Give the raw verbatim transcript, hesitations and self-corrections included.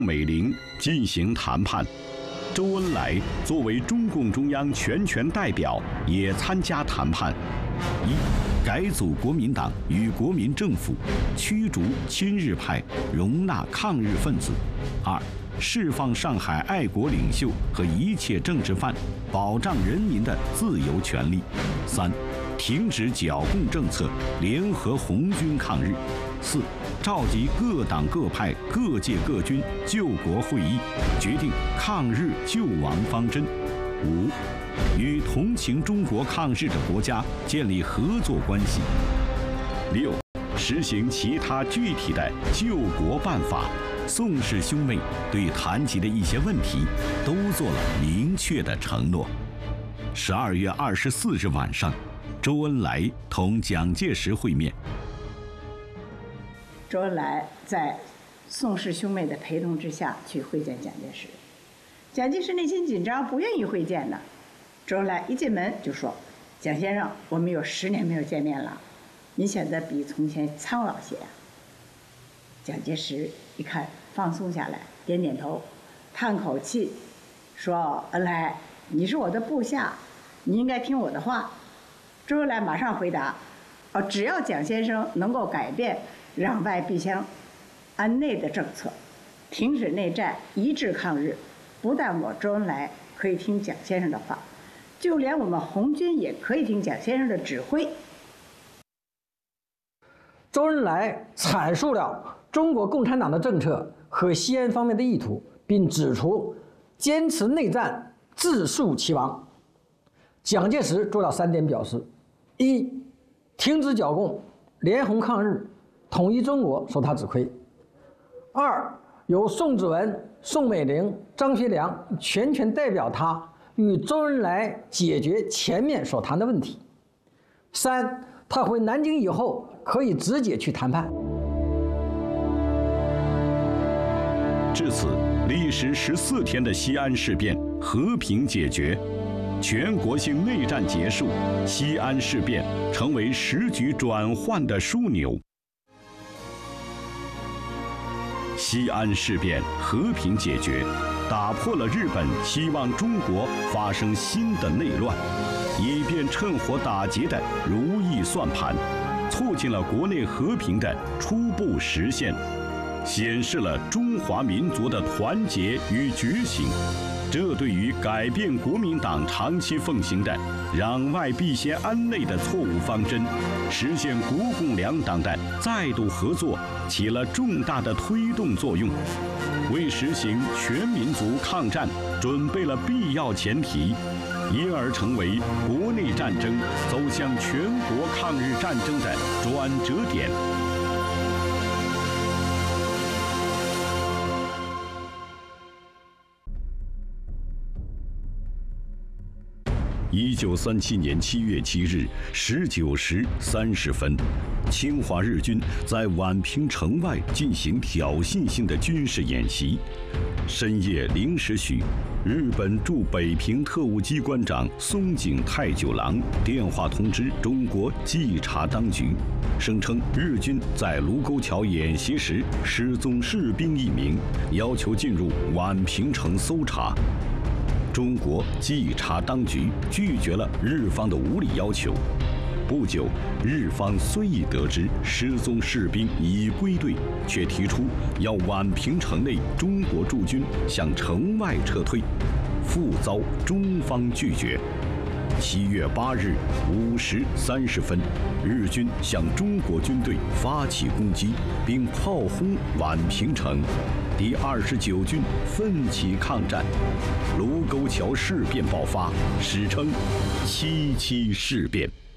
美龄进行谈判。周恩来作为中共中央全权代表，也参加谈判。一、改组国民党与国民政府，驱逐亲日派，容纳抗日分子；二、释放上海爱国领袖和一切政治犯，保障人民的自由权利；三、停止剿共政策，联合红军抗日；四、召集各党各派各界各军救国会议，决定抗日救亡方针；五、与同情中国抗日的国家建立合作关系；六、实行其他具体的救国办法。宋氏兄妹对谈及的一些问题都做了明确的承诺。十二月二十四日晚上，周恩来同蒋介石会面。 周恩来在宋氏兄妹的陪同之下去会见蒋介石，蒋介石内心紧张，不愿意会见呢。周恩来一进门就说：“蒋先生，我们有十年没有见面了，你显得比从前苍老些。”蒋介石一看放松下来，点点头，叹口气，说：“恩来，你是我的部下，你应该听我的话。”周恩来马上回答：“哦，只要蒋先生能够改变攘外必先安内的政策，停止内战，一致抗日，不但我周恩来可以听蒋先生的话，就连我们红军也可以听蒋先生的指挥。” 周恩来阐述了中国共产党的政策和西安方面的意图，并指出坚持内战，自述其亡。蒋介石做了三点表示：一、停止剿共，联红抗日，统一中国受他指挥；二、由宋子文、宋美龄、张学良全权代表他与周恩来解决前面所谈的问题；三、他回南京以后可以直接去谈判。 至此，历时十四天的西安事变和平解决，全国性内战结束，西安事变成为时局转换的枢纽。西安事变和平解决，打破了日本希望中国发生新的内乱，以便趁火打劫的如意算盘，促进了国内和平的初步实现，显示了中华民族的团结与觉醒。这对于改变国民党长期奉行的攘外必先安内的错误方针，实现国共两党的再度合作起了重大的推动作用，为实行全民族抗战准备了必要前提，因而成为国内战争走向全国抗日战争的转折点。一九三七年七月七日十九时三十分，侵华日军在宛平城外进行挑衅性的军事演习。深夜零时许，日本驻北平特务机关长松井太久郎电话通知中国稽查当局，声称日军在卢沟桥演习时失踪士兵一名，要求进入宛平城搜查。中国稽查当局拒绝了日方的无理要求。不久，日方虽已得知失踪士兵已归队，却提出要宛平城内中国驻军向城外撤退，复遭中方拒绝。七月八日五时三十分，日军向中国军队发起攻击，并炮轰宛平城。第二十九军奋起抗战，卢沟桥事变爆发，史称七七事变。